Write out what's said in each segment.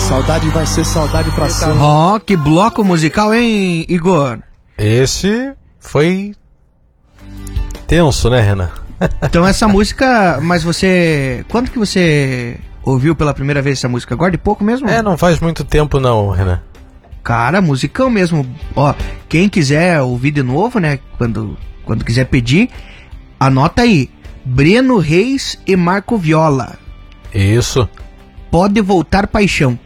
Saudade vai ser saudade pra sempre. Ó, que bloco musical, hein, Igor? Esse foi tenso, né, Renan? Então essa música, mas você... Quando que você ouviu pela primeira vez essa música? Agora de pouco mesmo? Não faz muito tempo não, Renan. Cara, musicão mesmo. Ó, quem quiser ouvir de novo, né, quando quiser pedir, anota aí. Breno Reis e Marco Viola. Isso. Pode voltar paixão.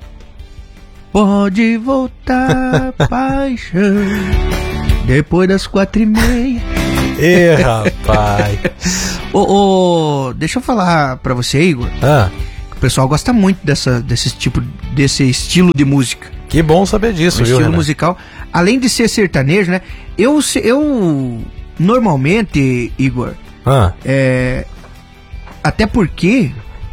Pode voltar paixão. Depois das 4:30. Ê, rapaz. Deixa eu falar pra você, Igor. O pessoal gosta muito desse estilo de música. Que bom saber disso, viu, estilo Renan? musical. Além de ser sertanejo, né? Eu normalmente, Igor, até porque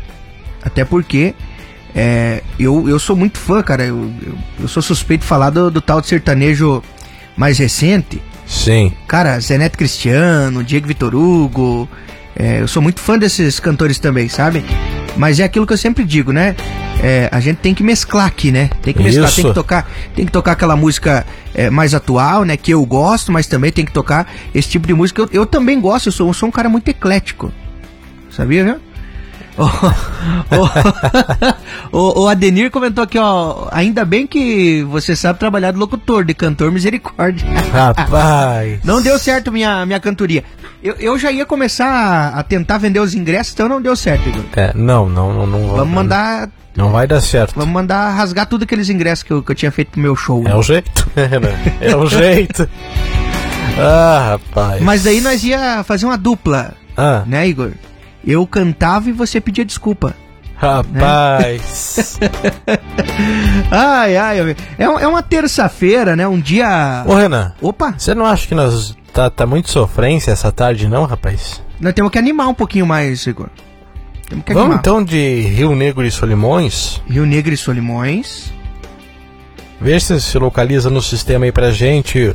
eu sou muito fã, cara. Eu sou suspeito de falar do tal de sertanejo mais recente. Sim. Cara, Zé Neto Cristiano, Diego Vitor Hugo. Eu sou muito fã desses cantores também, sabe? Mas é aquilo que eu sempre digo, né? A gente tem que mesclar aqui, né? Tem que mesclar, tem que tocar aquela música mais atual, né? Que eu gosto, mas também tem que tocar esse tipo de música. Eu também gosto, eu sou um cara muito eclético. Sabia, né? O Adenir comentou aqui, ó. Ainda bem que você sabe trabalhar de locutor, de cantor, misericórdia. Rapaz. Não deu certo minha cantoria. Eu já ia começar a tentar vender os ingressos, então não deu certo, Igor. Não. Vamos mandar. Não vai dar certo. Vamos mandar rasgar tudo aqueles ingressos que eu tinha feito pro meu show. É o jeito, Renan. É o jeito. Rapaz. Mas daí nós ia fazer uma dupla, né, Igor? Eu cantava e você pedia desculpa. Rapaz. Né? Ai. É uma terça-feira, né? Um dia... Ô, Renan. Opa. Você não acha que nós tá muito sofrência essa tarde, não, rapaz? Nós temos que animar um pouquinho mais, Igor. Vamos então de Rio Negro e Solimões? Rio Negro e Solimões. Vê se localiza no sistema aí pra gente.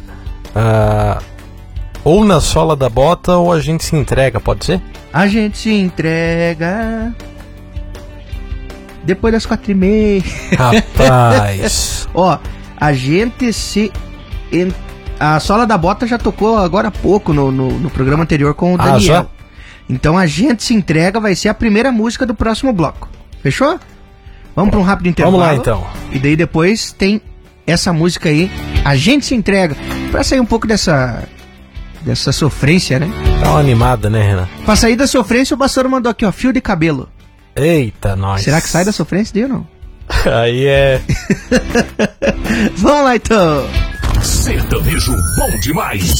Ou na sola da bota ou a gente se entrega, pode ser? A gente se entrega depois das 4:30. Rapaz. Ó, a gente se... A sola da bota já tocou agora há pouco no programa anterior com o Daniel. Já? Então a gente se entrega, vai ser a primeira música do próximo bloco. Fechou? Vamos para um rápido intervalo. Vamos lá então. E daí depois tem essa música aí, A Gente Se Entrega, pra sair um pouco dessa sofrência, né? Tá uma animada, né, Renan? Pra sair da sofrência, o Bassouro mandou aqui, ó, fio de cabelo. Eita, nós. Será que sai da sofrência dele ou não? Aí é... Vamos lá então. Sertanejo bom demais.